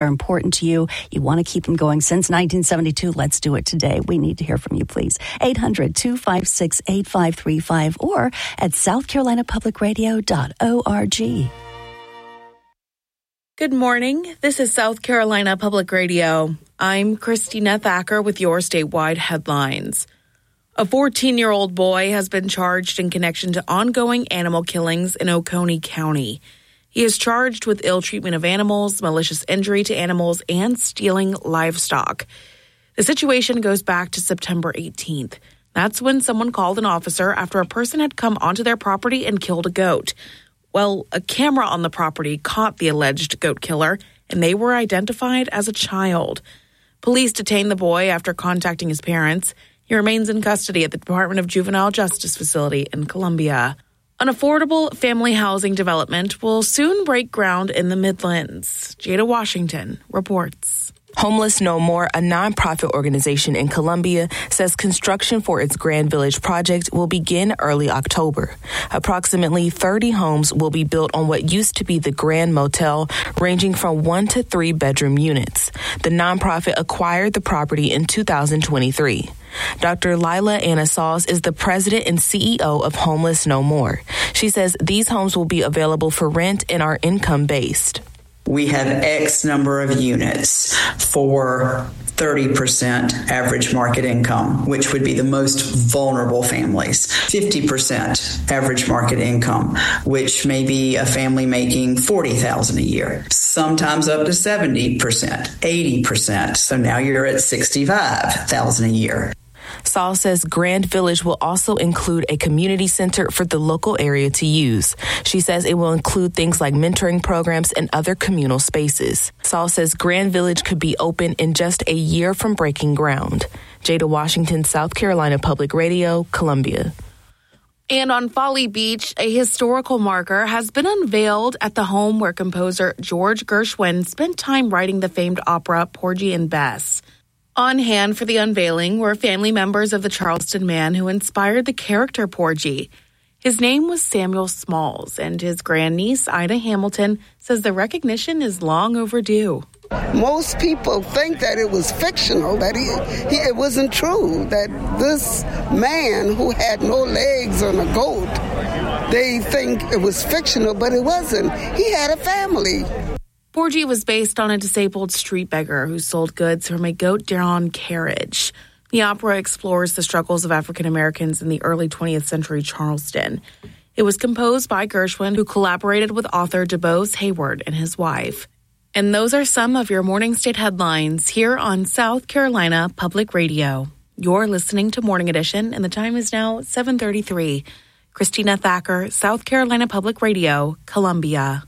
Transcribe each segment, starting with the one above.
important to you. You want to keep them going since 1972. Let's do it today. We need to hear from you, please. 800-256-8535 or at southcarolinapublicradio.org. Good morning. This is South Carolina Public Radio. I'm Christina Thacker with your statewide headlines. A 14-year-old boy has been charged in connection to ongoing animal killings in Oconee County. He is charged with ill treatment of animals, malicious injury to animals, and stealing livestock. The situation goes back to September 18th. That's when someone called an officer after a person had come onto their property and killed a goat. Well, a camera on the property caught the alleged goat killer, and they were identified as a child. Police detained the boy after contacting his parents. He remains in custody at the Department of Juvenile Justice facility in Columbia. An affordable family housing development will soon break ground in the Midlands. Jada Washington reports. Homeless No More, a nonprofit organization in Columbia, says construction for its Grand Village project will begin early October. Approximately 30 homes will be built on what used to be the Grand Motel, ranging from 1 to 3 bedroom units. The nonprofit acquired the property in 2023. Dr. Lila Anna Sauls is the president and CEO of Homeless No More. She says these homes will be available for rent and are income-based. We have X number of units for 30% average market income, which would be the most vulnerable families. 50% average market income, which may be a family making $40,000 a year. Sometimes up to 70%, 80%. So now you're at $65,000 a year. Saul says Grand Village will also include a community center for the local area to use. She says it will include things like mentoring programs and other communal spaces. Saul says Grand Village could be open in just a year from breaking ground. Jada Washington, South Carolina Public Radio, Columbia. And on Folly Beach, a historical marker has been unveiled at the home where composer George Gershwin spent time writing the famed opera Porgy and Bess. On hand for the unveiling were family members of the Charleston man who inspired the character Porgy. His name was Samuel Smalls, and his grandniece, Ida Hamilton, says the recognition is long overdue. Most people think that it was fictional, that it wasn't true, that this man who had no legs on a goat, they think it was fictional, but it wasn't. He had a family. Porgy was based on a disabled street beggar who sold goods from a goat-drawn carriage. The opera explores the struggles of African Americans in the early 20th century Charleston. It was composed by Gershwin, who collaborated with author DuBose Hayward and his wife. And those are some of your morning state headlines here on South Carolina Public Radio. You're listening to Morning Edition, and the time is now 7:33. Christina Thacker, South Carolina Public Radio, Columbia.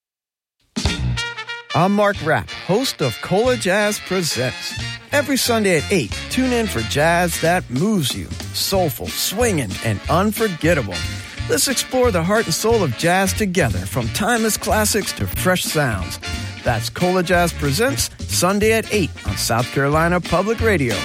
I'm Mark Rapp, host of Cola Jazz Presents. Every Sunday at 8, tune in for jazz that moves you. Soulful, swinging, and unforgettable. Let's explore the heart and soul of jazz together, from timeless classics to fresh sounds. That's Cola Jazz Presents, Sunday at 8 on South Carolina Public Radio.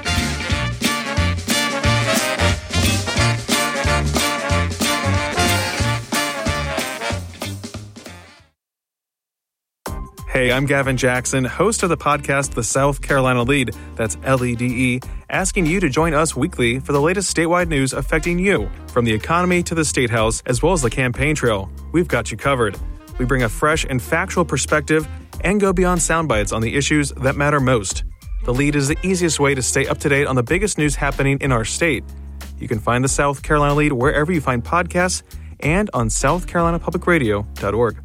Hey, I'm Gavin Jackson, host of the podcast The South Carolina Lead, that's LEDE, asking you to join us weekly for the latest statewide news affecting you, from the economy to the State House, as well as the campaign trail. We've got you covered. We bring a fresh and factual perspective and go beyond sound bites on the issues that matter most. The Lead is the easiest way to stay up to date on the biggest news happening in our state. You can find the South Carolina Lead wherever you find podcasts and on southcarolinapublicradio.org.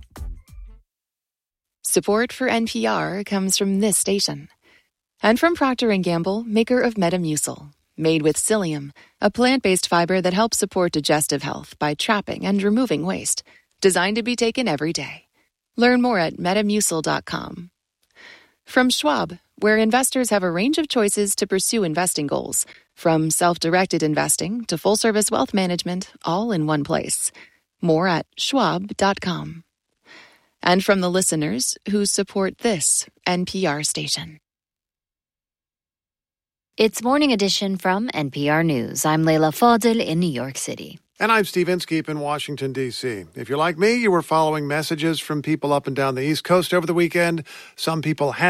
Support for NPR comes from this station. And from Procter & Gamble, maker of Metamucil, made with psyllium, a plant-based fiber that helps support digestive health by trapping and removing waste, designed to be taken every day. Learn more at metamucil.com. From Schwab, where investors have a range of choices to pursue investing goals, from self-directed investing to full-service wealth management, all in one place. More at schwab.com. And from the listeners who support this NPR station. It's Morning Edition from NPR News. I'm Leila Fadel in New York City. And I'm Steve Inskeep in Washington, D.C. If you're like me, you were following messages from people up and down the East Coast over the weekend. Some people had